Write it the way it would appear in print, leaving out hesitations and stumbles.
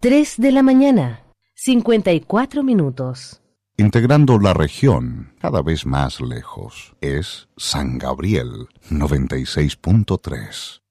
3 de la mañana, 54 minutos. Integrando la región cada vez más lejos es San Gabriel 96.3.